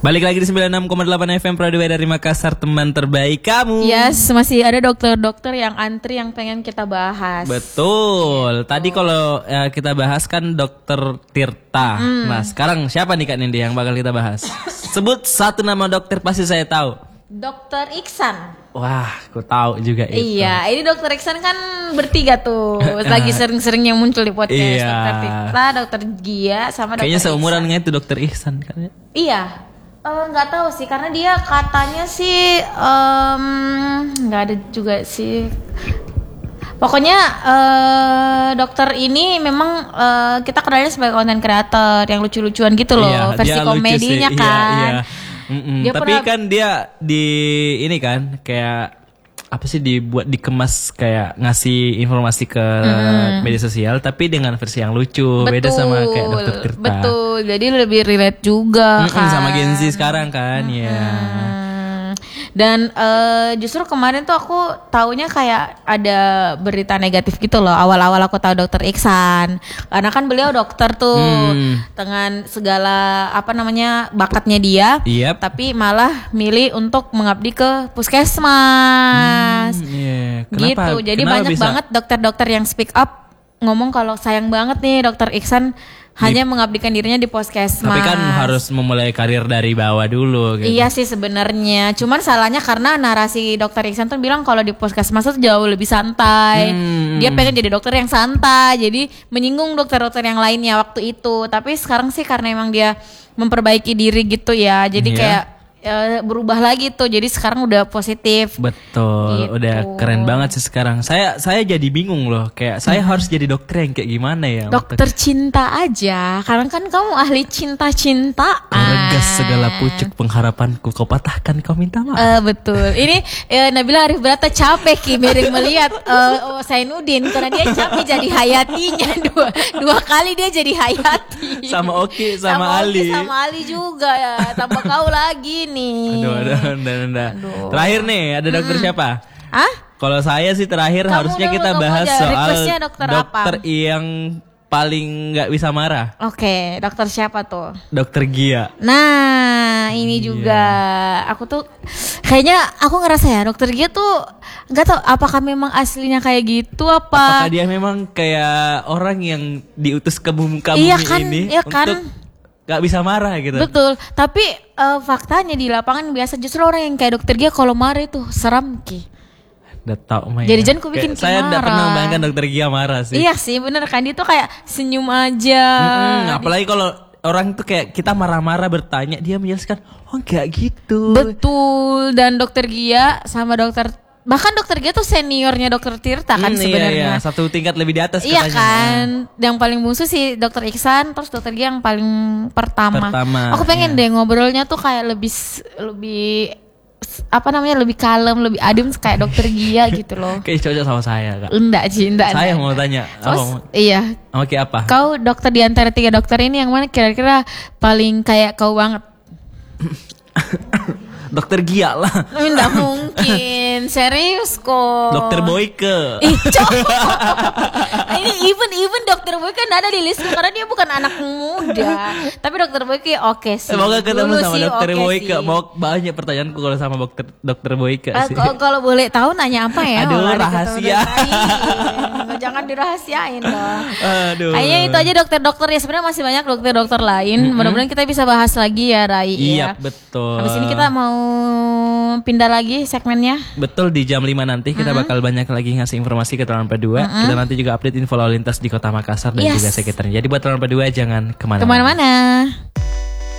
Balik lagi di 96,8 FM Pradua dari Makassar, teman terbaik kamu. Yes, masih ada dokter-dokter yang antri yang pengen kita bahas. Betul. Tadi kalau kita bahas kan Dokter Tirta. Nah, sekarang siapa nih Kak Nindi yang bakal kita bahas? Sebut satu nama dokter pasti saya tahu. Dokter Iksan. Wah, aku tahu juga itu. Iya, ini Dokter Iksan kan bertiga tuh. Lagi sering-seringnya muncul di podcast. Iya. Dokter Tirta, Dokter Gia, sama Dokter Kayaknya seumuran Iksan. dengan itu Dokter Ihsan kan ya? Iya. Nggak tahu sih, karena dia katanya sih nggak ada juga sih. Pokoknya dokter ini memang kita kenalnya sebagai content creator yang lucu-lucuan gitu loh, Iya, versi dia komedinya lucu sih. kan. Iya. Tapi kan dia di ini kan kayak apa sih, dikemas kayak ngasih informasi ke media sosial tapi dengan versi yang lucu. Beda sama kayak Dokter Tirta. Betul, jadi lebih relate juga kan. Sama Gen Z sekarang kan ya. Dan justru kemarin tuh aku taunya kayak ada berita negatif gitu loh. Awal-awal aku tahu Dokter Iksan, karena kan beliau dokter tuh dengan segala bakatnya dia. Yep. Tapi malah milih untuk mengabdi ke puskesmas. Kenapa? Gitu. Jadi Kenapa banyak bisa? banget dokter-dokter yang speak up ngomong kalau sayang banget nih Dokter Iksan hanya mengabdikan dirinya di puskesmas. Tapi kan harus memulai karir dari bawah dulu gitu. Iya sih sebenarnya. Cuman salahnya karena narasi Dokter Iksan tuh bilang kalau di puskesmas tuh jauh lebih santai. Dia pengen jadi dokter yang santai. Jadi menyinggung dokter-dokter yang lainnya waktu itu. Tapi sekarang sih karena emang dia memperbaiki diri gitu ya. Jadi kayak berubah lagi tuh. Jadi sekarang udah positif. Betul, Gitu. udah keren banget sih sekarang. Saya jadi bingung loh, kayak saya harus jadi dokter yang kayak gimana ya? Dokter cinta aja. Karena kan kamu ahli cinta-cintaan. Regas segala pucuk pengharapanku, kau patahkan, kau minta maaf. Betul. Ini Nabila Arif Brata capek Ki miring melihat Sainuddin karena dia capek jadi Hayatinya dua kali dia jadi Hayati. Sama Oki, sama Ali. Sama Ali juga ya. Tambah kau lagi nih. Aduh. Terakhir nih, ada dokter siapa? Kalau saya sih terakhir Kamu harusnya dulu, kita kamu bahas aja. soal Requestnya dokter apa? yang paling nggak bisa marah. Oke, dokter siapa tuh? Dokter Gia. Nah, ini juga aku tuh kayaknya aku ngerasa ya Dokter Gia tuh nggak tahu apakah memang aslinya kayak gitu Apakah dia memang kayak orang yang diutus ke bumi Iya kan, ini iya untuk kan? gak bisa marah gitu. Betul, tapi faktanya di lapangan biasa justru orang yang kayak Dokter Gia kalau marah itu seram Ki. Udah tau main. Jadi jangan ku bikin Ki saya udah marah. pernah membayangkan Dokter Gia marah sih. Iya sih, bener kan, dia tuh kayak senyum aja. Apalagi kalau orang tuh kayak kita marah-marah bertanya, dia menjelaskan, oh enggak gitu. Betul, dan Dokter Gia sama bahkan Dokter Gia tuh seniornya Dokter Tirta kan sebenarnya. Iya, satu tingkat lebih di atas Iya katanya. kan, yang paling bungsu sih Dokter Iksan, terus Dokter Gia yang paling pertama. Aku pengen deh ngobrolnya tuh kayak lebih lebih kalem, lebih adem kayak Dokter Gia gitu loh. Kayak cocok sama saya Kak. Enggak. Saya mau tanya. Iya. Oke, apa? Kau dokter di antara 3 dokter ini yang mana kira-kira paling kayak kau banget? Dokter Gia lah. Enggak mungkin, serius kok. Dokter Boyke. Ini even Dokter Boyke ada di listku karena dia bukan anak muda. Tapi Dokter Boyke oke sih. Semoga ketemu Dulu sama sih Dokter oke Boyke. sih. Mau banyak pertanyaanku kalau sama Dokter Boyke sih. Kalau boleh tahu nanya apa ya? Aduh, Lari ke rahasia. dokter. Jangan dirahasiain dong. Aduh. Kayaknya itu aja dokter-dokter ya. Sebenarnya masih banyak dokter-dokter lain. Mudah-mudahan kita bisa bahas lagi ya, Rai. Iya, ya. betul. Habis ini kita mau pindah lagi segmennya. Betul, di jam 5 nanti kita bakal banyak lagi ngasih informasi ke Telan Pedua. Kita nanti juga update info lalu lintas di Kota Makassar dan juga sekitarnya. Jadi buat Telan Pedua jangan kemana-mana.